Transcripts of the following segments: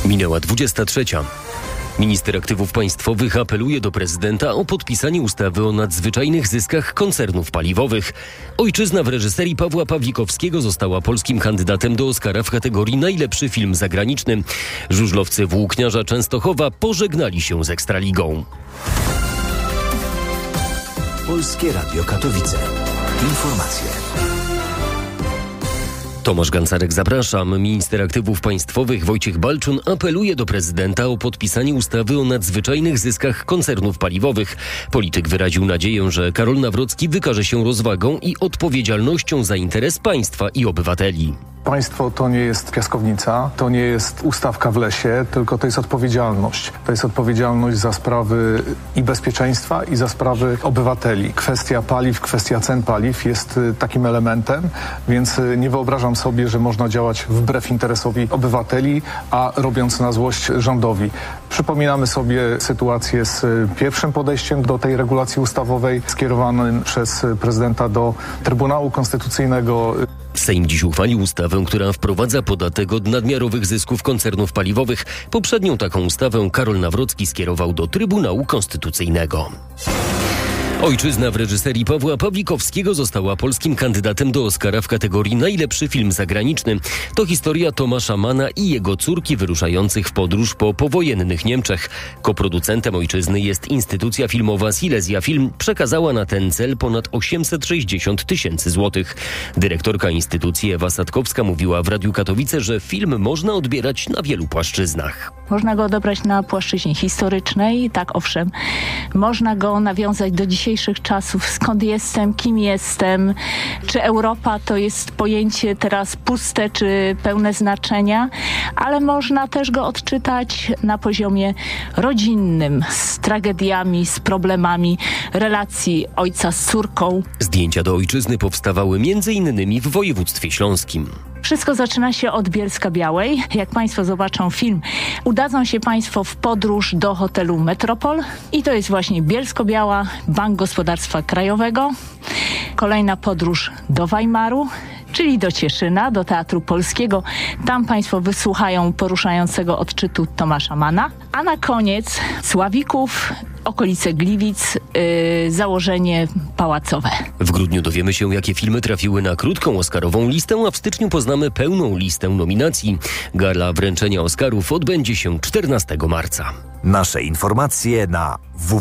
Minęła 23. Minister Aktywów Państwowych apeluje do prezydenta o podpisanie ustawy o nadzwyczajnych zyskach koncernów paliwowych. Ojczyzna w reżyserii Pawła Pawlikowskiego została polskim kandydatem do Oscara w kategorii Najlepszy film zagraniczny. Żużlowcy Włókniarza Częstochowa pożegnali się z Ekstraligą. Polskie Radio Katowice. Informacje. Tomasz Gancarek, zapraszam. Minister Aktywów Państwowych Wojciech Balczun apeluje do prezydenta o podpisanie ustawy o nadzwyczajnych zyskach koncernów paliwowych. Polityk wyraził nadzieję, że Karol Nawrocki wykaże się rozwagą i odpowiedzialnością za interes państwa i obywateli. Państwo to nie jest piaskownica, to nie jest ustawka w lesie, tylko to jest odpowiedzialność. To jest odpowiedzialność za sprawy i bezpieczeństwa, i za sprawy obywateli. Kwestia paliw, kwestia cen paliw jest takim elementem, więc nie wyobrażam sobie, że można działać wbrew interesowi obywateli, a robiąc na złość rządowi. Przypominamy sobie sytuację z pierwszym podejściem do tej regulacji ustawowej skierowanym przez prezydenta do Trybunału Konstytucyjnego. Sejm dziś uchwalił ustawę, która wprowadza podatek od nadmiarowych zysków koncernów paliwowych. Poprzednią taką ustawę Karol Nawrocki skierował do Trybunału Konstytucyjnego. Ojczyzna w reżyserii Pawła Pawlikowskiego została polskim kandydatem do Oscara w kategorii Najlepszy film zagraniczny. To historia Tomasza Manna i jego córki wyruszających w podróż po powojennych Niemczech. Koproducentem Ojczyzny jest instytucja filmowa Silesia Film. Przekazała na ten cel ponad 860 000 złotych. Dyrektorka instytucji Ewa Sadkowska mówiła w Radiu Katowice, że film można odbierać na wielu płaszczyznach. Można go odebrać na płaszczyźnie historycznej, tak owszem. Można go nawiązać do dzisiejszych czasów, skąd jestem, kim jestem, czy Europa to jest pojęcie teraz puste, czy pełne znaczenia, ale można też go odczytać na poziomie rodzinnym, z tragediami, z problemami relacji ojca z córką. Zdjęcia do Ojczyzny powstawały m.in. w województwie śląskim. Wszystko zaczyna się od Bielska-Białej. Jak Państwo zobaczą film, udadzą się Państwo w podróż do hotelu Metropol i to jest właśnie Bielsko-Biała, Bank Gospodarstwa Krajowego. Kolejna podróż do Weimaru, czyli do Cieszyna, do Teatru Polskiego. Tam Państwo wysłuchają poruszającego odczytu Tomasza Manna. A na koniec Sławików, okolice Gliwic, założenie pałacowe. W grudniu dowiemy się, jakie filmy trafiły na krótką oscarową listę, a w styczniu poznamy pełną listę nominacji. Gala wręczenia Oscarów odbędzie się 14 marca. Nasze informacje na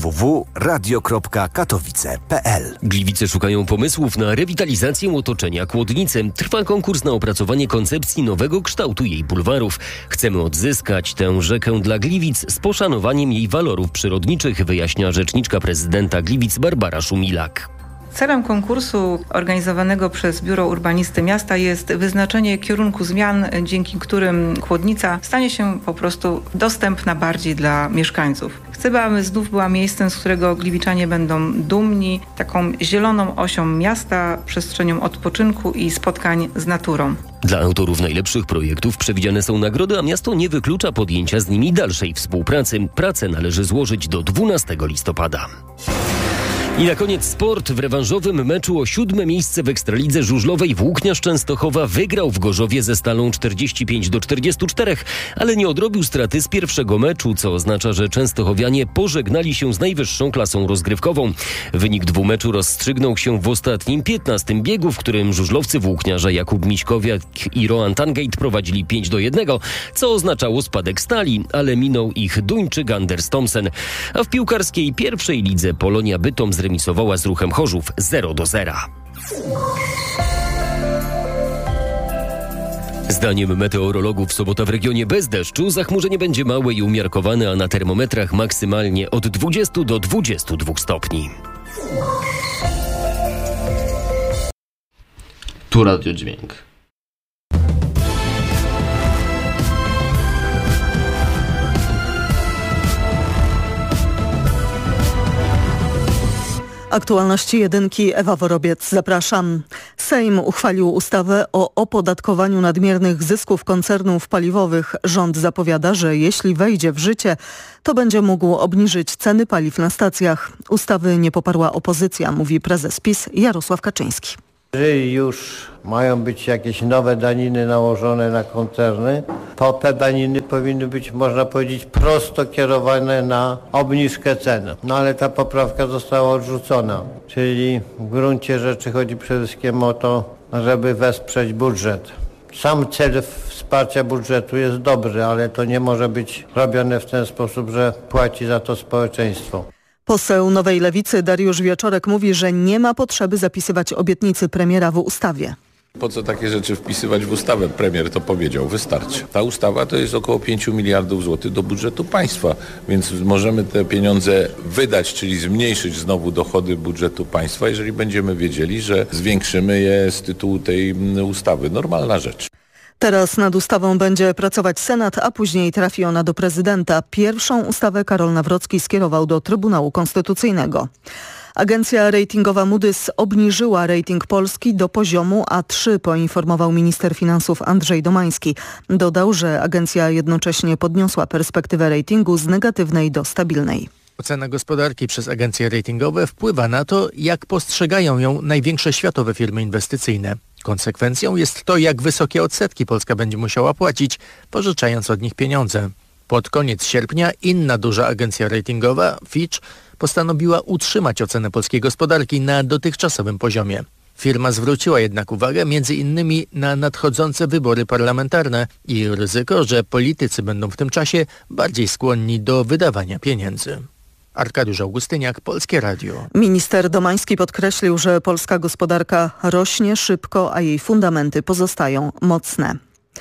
www.radio.katowice.pl. Gliwice szukają pomysłów na rewitalizację otoczenia Kłodnicy. Trwa konkurs na opracowanie koncepcji nowego kształtu jej bulwarów. Chcemy odzyskać tę rzekę dla Gliwic z poszanowaniem jej walorów przyrodniczych, wyjaśnia rzeczniczka prezydenta Gliwic Barbara Szumilak. Celem konkursu organizowanego przez Biuro Urbanisty Miasta jest wyznaczenie kierunku zmian, dzięki którym Kłodnica stanie się po prostu dostępna bardziej dla mieszkańców. Chcemy, aby znów była miejscem, z którego gliwiczanie będą dumni, taką zieloną osią miasta, przestrzenią odpoczynku i spotkań z naturą. Dla autorów najlepszych projektów przewidziane są nagrody, a miasto nie wyklucza podjęcia z nimi dalszej współpracy. Pracę należy złożyć do 12 listopada. I na koniec sport. W rewanżowym meczu o 7. miejsce w Ekstralidze żużlowej Włókniarz Częstochowa wygrał w Gorzowie ze Stalą 45-44, ale nie odrobił straty z pierwszego meczu, co oznacza, że częstochowianie pożegnali się z najwyższą klasą rozgrywkową. Wynik dwumeczu rozstrzygnął się w ostatnim 15. biegu, w którym żużlowcy Włókniarza Jakub Miśkowiak i Roan Tangate prowadzili 5-1, co oznaczało spadek Stali, ale minął ich Duńczyk Anders Thomsen. A w piłkarskiej pierwszej lidze Polonia Bytom zremisowała z Ruchem Chorzów 0-0. Zdaniem meteorologów sobota w regionie bez deszczu, zachmurzenie będzie małe i umiarkowane, a na termometrach maksymalnie od 20 do 22 stopni. Tu Radio Dźwięk. Aktualności jedynki, Ewa Worobiec, zapraszam. Sejm uchwalił ustawę o opodatkowaniu nadmiernych zysków koncernów paliwowych. Rząd zapowiada, że jeśli wejdzie w życie, to będzie mógł obniżyć ceny paliw na stacjach. Ustawy nie poparła opozycja, mówi prezes PiS Jarosław Kaczyński. Jeżeli już mają być jakieś nowe daniny nałożone na koncerny, to te daniny powinny być, można powiedzieć, prosto kierowane na obniżkę cen. No ale ta poprawka została odrzucona, czyli w gruncie rzeczy chodzi przede wszystkim o to, żeby wesprzeć budżet. Sam cel wsparcia budżetu jest dobry, ale to nie może być robione w ten sposób, że płaci za to społeczeństwo. Poseł Nowej Lewicy Dariusz Wieczorek mówi, że nie ma potrzeby zapisywać obietnicy premiera w ustawie. Po co takie rzeczy wpisywać w ustawę? Premier to powiedział, wystarczy. Ta ustawa to jest około 5 miliardów złotych do budżetu państwa, więc możemy te pieniądze wydać, czyli zmniejszyć znowu dochody budżetu państwa, jeżeli będziemy wiedzieli, że zwiększymy je z tytułu tej ustawy. Normalna rzecz. Teraz nad ustawą będzie pracować Senat, a później trafi ona do prezydenta. Pierwszą ustawę Karol Nawrocki skierował do Trybunału Konstytucyjnego. Agencja ratingowa Moody's obniżyła rating Polski do poziomu A3, poinformował minister finansów Andrzej Domański. Dodał, że agencja jednocześnie podniosła perspektywę ratingu z negatywnej do stabilnej. Ocena gospodarki przez agencje ratingowe wpływa na to, jak postrzegają ją największe światowe firmy inwestycyjne. Konsekwencją jest to, jak wysokie odsetki Polska będzie musiała płacić, pożyczając od nich pieniądze. Pod koniec sierpnia inna duża agencja ratingowa, Fitch, postanowiła utrzymać ocenę polskiej gospodarki na dotychczasowym poziomie. Firma zwróciła jednak uwagę m.in. na nadchodzące wybory parlamentarne i ryzyko, że politycy będą w tym czasie bardziej skłonni do wydawania pieniędzy. Arkadiusz Augustyniak, Polskie Radio. Minister Domański podkreślił, że polska gospodarka rośnie szybko, a jej fundamenty pozostają mocne.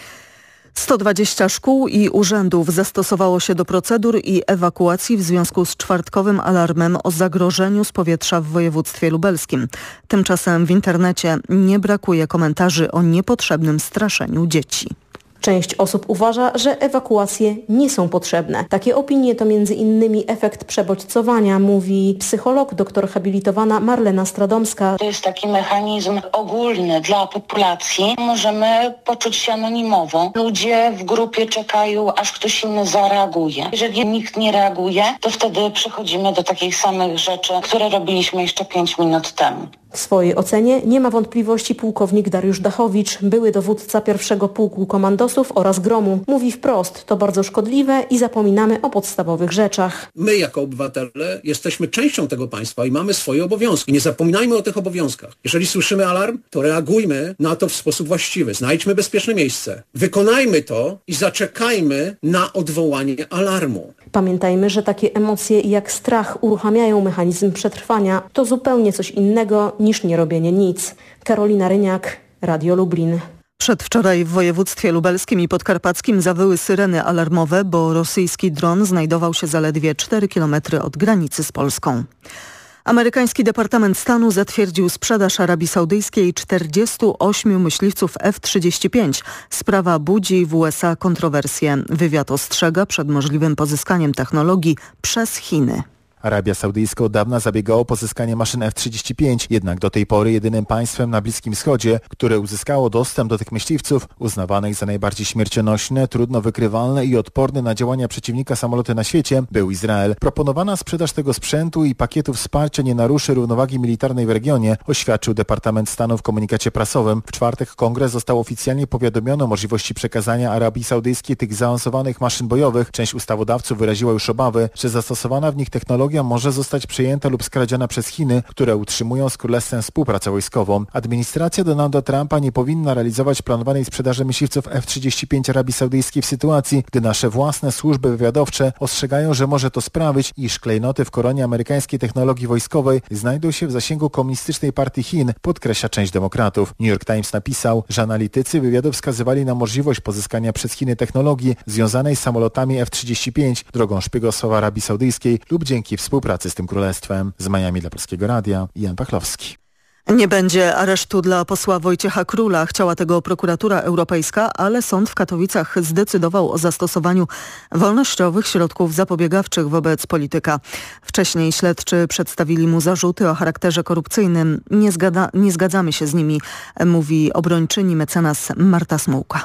120 szkół i urzędów zastosowało się do procedur i ewakuacji w związku z czwartkowym alarmem o zagrożeniu z powietrza w województwie lubelskim. Tymczasem w internecie nie brakuje komentarzy o niepotrzebnym straszeniu dzieci. Część osób uważa, że ewakuacje nie są potrzebne. Takie opinie to m.in. efekt przebodźcowania, mówi psycholog, doktor habilitowana Marlena Stradomska. To jest taki mechanizm ogólny dla populacji. Możemy poczuć się anonimowo. Ludzie w grupie czekają, aż ktoś inny zareaguje. Jeżeli nikt nie reaguje, to wtedy przechodzimy do takich samych rzeczy, które robiliśmy jeszcze 5 minut temu. W swojej ocenie nie ma wątpliwości pułkownik Dariusz Dachowicz, były dowódca 1. Pułku Komandosów oraz Gromu. Mówi wprost, to bardzo szkodliwe i zapominamy o podstawowych rzeczach. My jako obywatele jesteśmy częścią tego państwa i mamy swoje obowiązki. Nie zapominajmy o tych obowiązkach. Jeżeli słyszymy alarm, to reagujmy na to w sposób właściwy. Znajdźmy bezpieczne miejsce. Wykonajmy to i zaczekajmy na odwołanie alarmu. Pamiętajmy, że takie emocje jak strach uruchamiają mechanizm przetrwania. To zupełnie coś innego niż nierobienie nic. Karolina Ryniak, Radio Lublin. Przedwczoraj w województwie lubelskim i podkarpackim zawyły syreny alarmowe, bo rosyjski dron znajdował się zaledwie 4 km od granicy z Polską. Amerykański Departament Stanu zatwierdził sprzedaż Arabii Saudyjskiej 48 myśliwców F-35. Sprawa budzi w USA kontrowersje. Wywiad ostrzega przed możliwym pozyskaniem technologii przez Chiny. Arabia Saudyjska od dawna zabiegała o pozyskanie maszyn F-35, jednak do tej pory jedynym państwem na Bliskim Wschodzie, które uzyskało dostęp do tych myśliwców, uznawanych za najbardziej śmiercionośne, trudno wykrywalne i odporne na działania przeciwnika samoloty na świecie, był Izrael. Proponowana sprzedaż tego sprzętu i pakietu wsparcia nie naruszy równowagi militarnej w regionie, oświadczył Departament Stanu w komunikacie prasowym. W czwartek Kongres został oficjalnie powiadomiony o możliwości przekazania Arabii Saudyjskiej tych zaawansowanych maszyn bojowych. Część ustawodawców wyraziła już obawy, że zastosowana w nich technologia może zostać przejęta lub skradziona przez Chiny, które utrzymują z Królestwem współpracę wojskową. Administracja Donalda Trumpa nie powinna realizować planowanej sprzedaży myśliwców F-35 Arabii Saudyjskiej w sytuacji, gdy nasze własne służby wywiadowcze ostrzegają, że może to sprawić, iż klejnoty w koronie amerykańskiej technologii wojskowej znajdą się w zasięgu komunistycznej partii Chin, podkreśla część demokratów. New York Times napisał, że analitycy wywiadu wskazywali na możliwość pozyskania przez Chiny technologii związanej z samolotami F-35 drogą szpiegostwa Arabii Saudyjskiej lub dzięki współpracy z tym królestwem. Z Miami dla Polskiego Radia, Jan Pachlowski. Nie będzie aresztu dla posła Wojciecha Króla. Chciała tego prokuratura europejska, ale sąd w Katowicach zdecydował o zastosowaniu wolnościowych środków zapobiegawczych wobec polityka. Wcześniej śledczy przedstawili mu zarzuty o charakterze korupcyjnym. Nie zgadzamy się z nimi, mówi obrończyni mecenas Marta Smułka.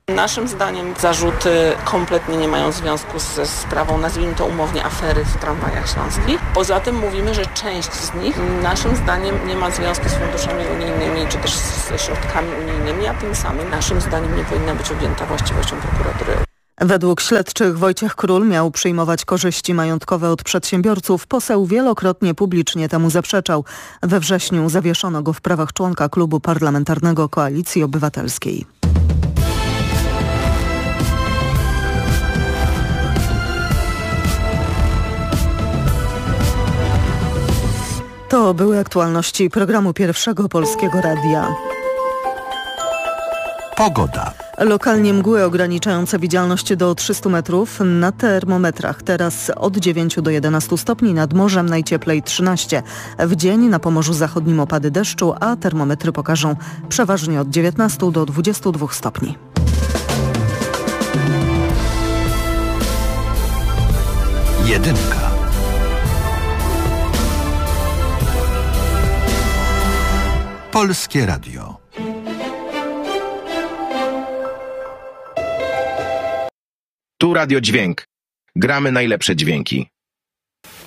Naszym zdaniem zarzuty kompletnie nie mają związku ze sprawą, nazwijmy to umownie, afery w tramwajach śląskich. Poza tym mówimy, że część z nich naszym zdaniem nie ma związku z funduszami unijnymi czy też ze środkami unijnymi, a tym samym naszym zdaniem nie powinna być objęta właściwością prokuratury. Według śledczych Wojciech Król miał przyjmować korzyści majątkowe od przedsiębiorców. Poseł wielokrotnie publicznie temu zaprzeczał. We wrześniu zawieszono go w prawach członka klubu parlamentarnego Koalicji Obywatelskiej. To były aktualności programu Pierwszego Polskiego Radia. Pogoda. Lokalnie mgły ograniczające widzialność do 300 metrów. Na termometrach teraz od 9 do 11 stopni, nad morzem najcieplej 13. W dzień na Pomorzu Zachodnim opady deszczu, a termometry pokażą przeważnie od 19 do 22 stopni. Jedynka. Polskie Radio. Tu Radio Dźwięk. Gramy najlepsze dźwięki.